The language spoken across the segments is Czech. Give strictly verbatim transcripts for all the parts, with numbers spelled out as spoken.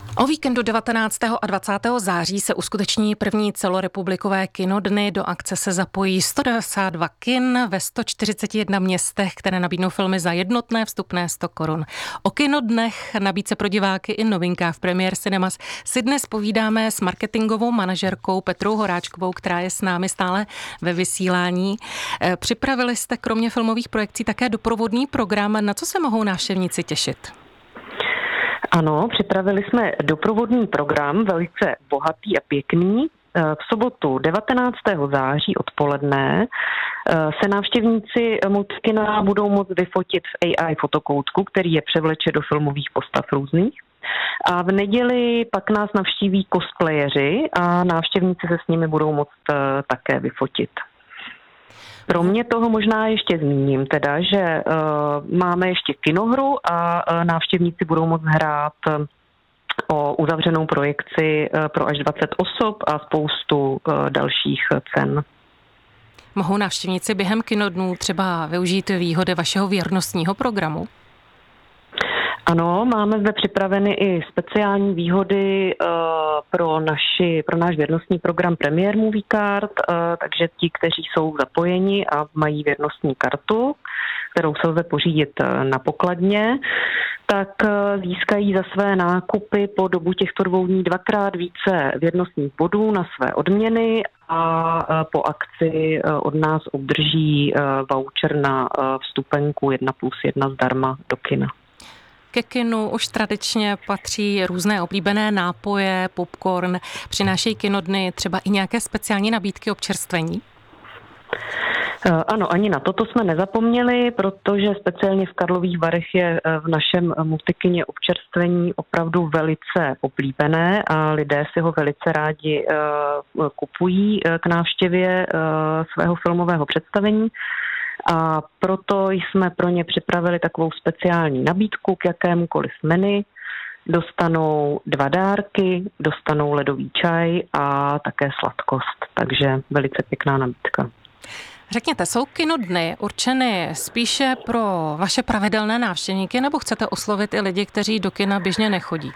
O víkendu devatenáctého a dvacátého září se uskuteční první celorepublikové kinodny. Do akce se zapojí sto devadesát dva kin ve sto čtyřiceti jedné městech, které nabídnou filmy za jednotné vstupné sto korun. O kinodnech, nabídce pro diváky i novinkách v Premier Cinemas si dnes povídáme s marketingovou manažerkou Petrou Horáčkovou, která je s námi stále ve vysílání. Připravili jste kromě filmových projekcí také doprovodný program. Na co se mohou návštěvníci těšit? Ano, připravili jsme doprovodný program, velice bohatý a pěkný. V sobotu devatenáctého září odpoledne se návštěvníci multikina budou moct vyfotit v A I fotokoutku, který je převleče do filmových postav různých. A v neděli pak nás navštíví cosplayeři a návštěvníci se s nimi budou moct také vyfotit. Kromě toho možná ještě zmíním teda, že uh, máme ještě kinohru a uh, návštěvníci budou moct hrát uh, o uzavřenou projekci uh, pro až dvacet osob a spoustu uh, dalších cen. Mohou návštěvníci během kinodnů třeba využít výhody vašeho věrnostního programu? Ano, máme zde připraveny i speciální výhody uh, pro, naši, pro náš věrnostní program Premier Movie Card, uh, takže ti, kteří jsou zapojeni a mají věrnostní kartu, kterou se lze pořídit na pokladně, tak uh, získají za své nákupy po dobu těchto dvou dní dvakrát více věrnostních bodů na své odměny a uh, po akci uh, od nás obdrží uh, voucher na uh, vstupenku jedna plus jedna zdarma do kina. Ke kinu už tradičně patří různé oblíbené nápoje, popcorn. Přinášejí kinodny třeba i nějaké speciální nabídky občerstvení? Ano, ani na toto jsme nezapomněli, protože speciálně v Karlových Varech je v našem multikině občerstvení opravdu velice oblíbené a lidé si ho velice rádi kupují k návštěvě svého filmového představení. A proto jsme pro ně připravili takovou speciální nabídku k jakémukoliv menu. Dostanou dva dárky, dostanou ledový čaj a také sladkost, takže velice pěkná nabídka. Řekněte, jsou kinodny určeny spíše pro vaše pravidelné návštěvníky, nebo chcete oslovit i lidi, kteří do kina běžně nechodí?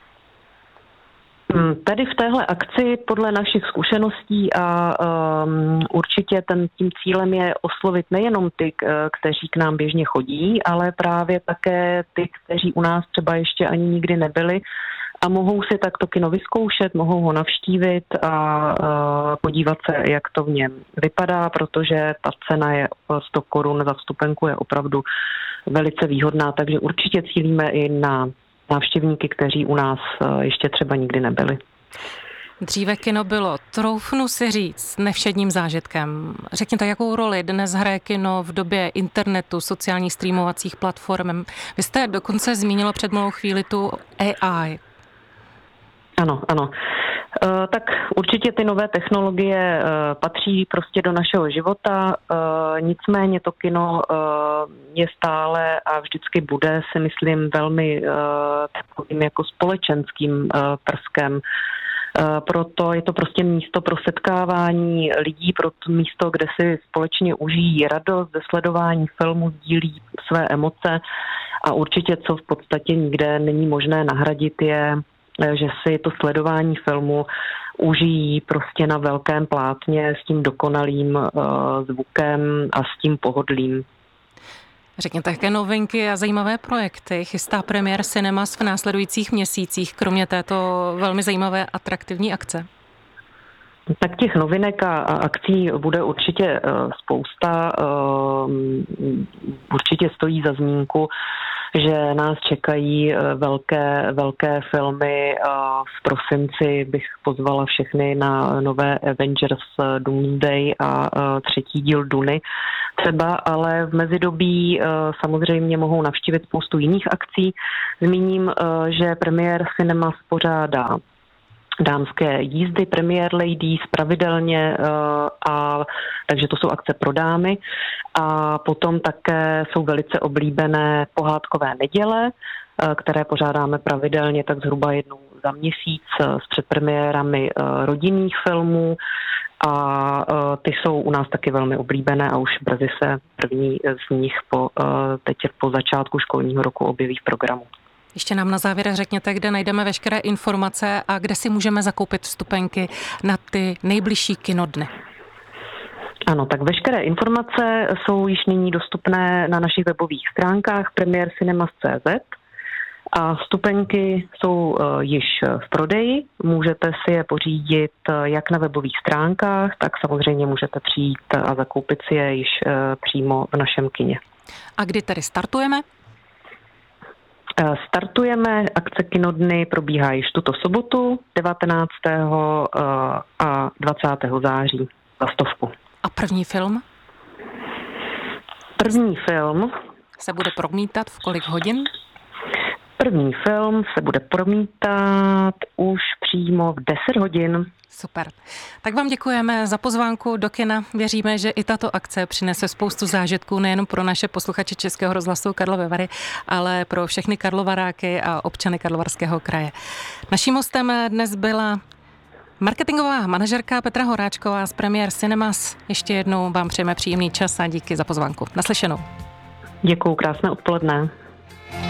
Tady v téhle akci podle našich zkušeností a um, určitě ten, tím cílem je oslovit nejenom ty, kteří k nám běžně chodí, ale právě také ty, kteří u nás třeba ještě ani nikdy nebyli a mohou si takto kino vyzkoušet, mohou ho navštívit a uh, podívat se, jak to v něm vypadá, protože ta cena je sto korun za vstupenku je opravdu velice výhodná, takže určitě cílíme i na návštěvníky, kteří u nás ještě třeba nikdy nebyli. Dříve kino bylo, troufnu si říct, nevšedním zážitkem. Řekněte, jakou roli dnes hraje kino v době internetu, sociálních streamovacích platform. Vy jste dokonce zmínila před malou chvíli tu A I. Ano, ano. Uh, tak určitě ty nové technologie uh, patří prostě do našeho života, uh, nicméně to kino uh, je stále a vždycky bude, si myslím, velmi uh, takovým jako společenským uh, prvkem. Uh, proto je to prostě místo pro setkávání lidí, pro to místo, kde si společně užijí radost ze sledování filmu, sdílí své emoce a určitě, co v podstatě nikde není možné nahradit, je že si to sledování filmu užijí prostě na velkém plátně s tím dokonalým uh, zvukem a s tím pohodlím. Řekněte, jaké novinky a zajímavé projekty chystá Premier Cinemas v následujících měsících, kromě této velmi zajímavé atraktivní akce? Tak těch novinek a akcí bude určitě uh, spousta. Uh, určitě stojí za zmínku, že nás čekají velké, velké filmy. V prosinci bych pozvala všechny na nové Avengers Doomsday a třetí díl Duny třeba, ale v mezidobí samozřejmě mohou navštívit spoustu jiných akcí. Zmíním, že Premier Cinemas pořádá dámské jízdy Premier Ladies pravidelně, a takže to jsou akce pro dámy. A potom také jsou velice oblíbené pohádkové neděle, které pořádáme pravidelně tak zhruba jednou za měsíc s předpremiérami rodinných filmů a ty jsou u nás taky velmi oblíbené a už brzy se první z nich po, teď po začátku školního roku objeví v programu. Ještě nám na závěr řekněte, kde najdeme veškeré informace a kde si můžeme zakoupit vstupenky na ty nejbližší kinodny. Ano, tak veškeré informace jsou již nyní dostupné na našich webových stránkách premier cinemas tečka cé zet a vstupenky jsou uh, již v prodeji. Můžete si je pořídit uh, jak na webových stránkách, tak samozřejmě můžete přijít a zakoupit si je již uh, přímo v našem kině. A kdy tedy startujeme? Uh, startujeme, akce Kinodny probíhá již tuto sobotu, devatenáctého a dvacátého září za stovku. A první film? První film se bude promítat v kolik hodin? První film se bude promítat už přímo v deset hodin. Super. Tak vám děkujeme za pozvánku do kina. Věříme, že i tato akce přinese spoustu zážitků nejen pro naše posluchače Českého rozhlasu Karlovy Vary, ale pro všechny karlovaráky a občany Karlovarského kraje. Naším hostem dnes byla marketingová manažerka Petra Horáčková z Premier Cinemas. Ještě jednou vám přejeme příjemný čas a díky za pozvánku. Naslyšenou. Děkuju, krásné odpoledne.